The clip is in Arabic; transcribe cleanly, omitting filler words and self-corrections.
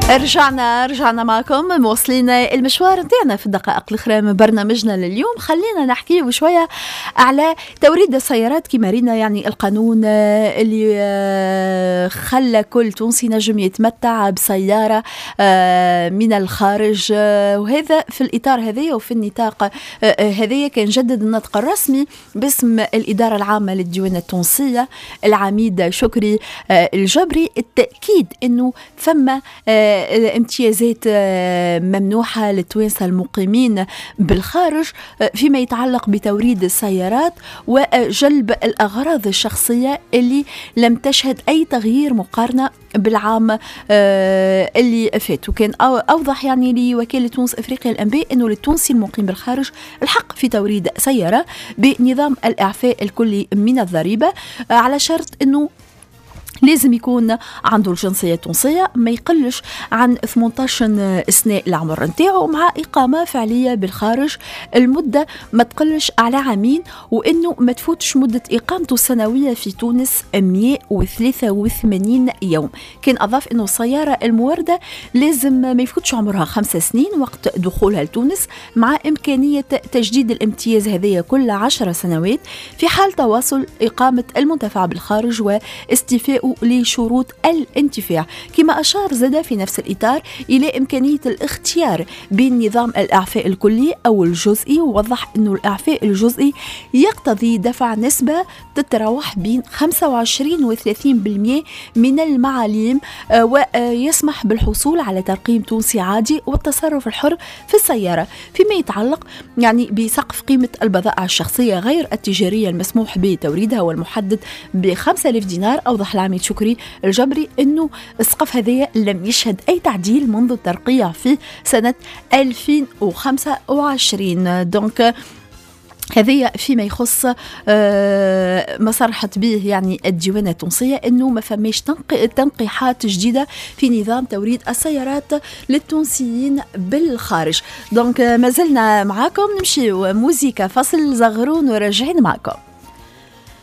رجعنا معكم موصلين المشوار نتاعنا في الدقائق الأخرى من برنامجنا لليوم. خلينا نحكي شوية على توريد السيارات كما رينا، يعني القانون اللي خلى كل تونسي نجم يتمتع بسيارة من الخارج، وهذا في الإطار هذه وفي النطاق هذه كان جدد النطق الرسمي باسم الإدارة العامة للديوان التونسية العميد شكري الجبري التأكيد أنه ثم امتيازات ممنوحة للتوانسة المقيمين بالخارج فيما يتعلق بتوريد السيارات وجلب الأغراض الشخصية اللي لم تشهد أي تغيير مقارنة بالعام اللي فات. وكان أوضح يعني لوكالة تونس أفريقيا الأنباء أنه للتونسي المقيم بالخارج الحق في توريد سيارة بنظام الإعفاء الكلي من الضريبة على شرط أنه لازم يكون عنده الجنسية التونسية، ما يقلش عن 18 سنة العمر نتاعو، مع إقامة فعلية بالخارج المدة ما تقلش على عامين، وإنه ما تفوتش مدة إقامته السنوية في تونس 183 يوم. كان أضاف إنه السيارة الموردة لازم ما يفوتش عمرها 5 سنين وقت دخولها لتونس، مع إمكانية تجديد الامتياز هذه كل 10 سنوات في حال تواصل إقامة المنتفع بالخارج واستيفاء لشروط الانتفاع. كما أشار زاد في نفس الإطار إلى إمكانية الاختيار بين نظام الإعفاء الكلي أو الجزئي، ووضح أنه الإعفاء الجزئي يقتضي دفع نسبة تتراوح بين 25 و 30% من المعاليم، ويسمح بالحصول على ترقيم تونسي عادي والتصرف الحر في السيارة فيما يتعلق يعني بسقف قيمة البضائع الشخصية غير التجارية المسموح بتوريدها والمحدد ب5,000 دينار. أوضح العميد شكري الجبري أنه السقف هذا لم يشهد أي تعديل منذ الترقيع في سنة 2025. دونك هذه فيما يخص ما صرحت به يعني الديوانة التونسية أنه ما فماش تنقيحات جديدة في نظام توريد السيارات للتونسيين بالخارج. دونك ما زلنا معاكم، نمشي موسيقى فصل زغرون وراجعين معكم.